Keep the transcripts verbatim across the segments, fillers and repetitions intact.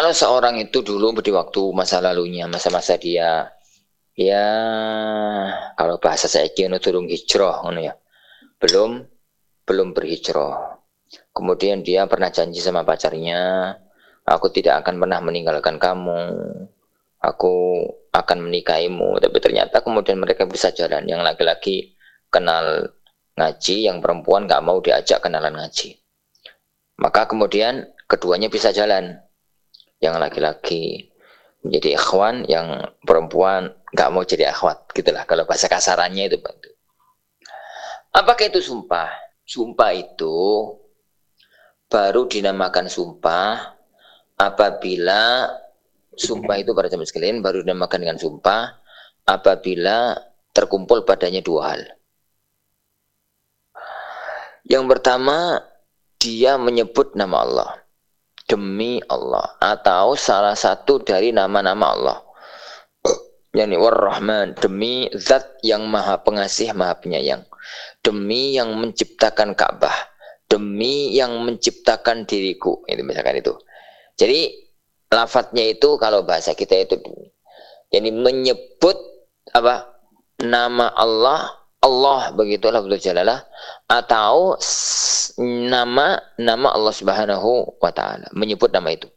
Kalau seorang itu dulu di waktu masa lalunya, masa-masa dia, ya kalau bahasa saya kira turun hijrah, ya, belum belum berhijrah. Kemudian dia pernah janji sama pacarnya, aku tidak akan pernah meninggalkan kamu, aku akan menikahimu. Tapi ternyata kemudian mereka bisa jalan. Yang laki-laki kenal ngaji, yang perempuan nggak mau diajak kenalan ngaji. Maka kemudian keduanya bisa jalan. Yang laki-laki menjadi ikhwan, yang perempuan nggak mau jadi akhwat, gitulah kalau bahasa kasarannya itu. Apakah itu sumpah? Sumpah itu baru dinamakan sumpah apabila sumpah itu para jemaah sekalian baru dinamakan dengan sumpah apabila terkumpul padanya dua hal. Yang pertama, dia menyebut nama Allah. Demi Allah, atau salah satu dari nama-nama Allah, yakni War-Rahman, demi zat yang maha pengasih, maha penyayang, demi yang menciptakan Ka'bah, demi yang menciptakan diriku, itu misalkan itu. Jadi lafadznya itu kalau bahasa kita itu, jadi menyebut apa nama Allah, Allah begitulah betul jalalah, atau nama nama Allah Subhanahu wa taala, menyebut nama itu.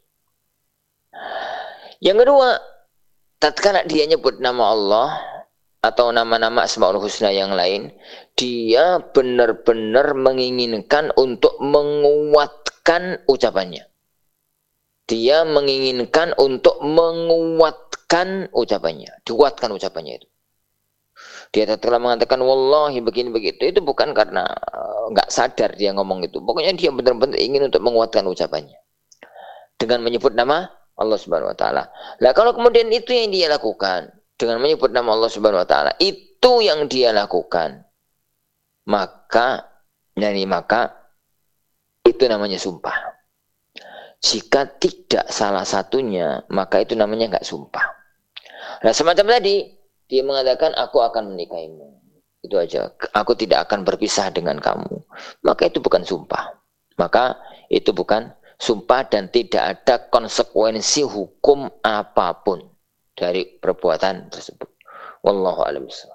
Yang kedua, tatkala dia nyebut nama Allah atau nama-nama Asmaul Husna yang lain, dia benar-benar menginginkan untuk menguatkan ucapannya. Dia menginginkan untuk menguatkan ucapannya, dikuatkan ucapannya itu. Dia telah mengatakan wallahi begini begitu, itu bukan karena nggak uh, sadar dia ngomong itu. Pokoknya dia benar-benar ingin untuk menguatkan ucapannya dengan menyebut nama Allah Subhanahu wa taala. Nah, kalau kemudian itu yang dia lakukan dengan menyebut nama Allah Subhanahu wa taala, itu yang dia lakukan, maka yani maka itu namanya sumpah. Jika tidak salah satunya, maka itu namanya nggak sumpah. Nah, semacam tadi dia mengatakan aku akan menikahimu, itu aja, aku tidak akan berpisah dengan kamu, maka itu bukan sumpah, maka itu bukan sumpah dan tidak ada konsekuensi hukum apapun dari perbuatan tersebut. Wallahu a'lam bishawab.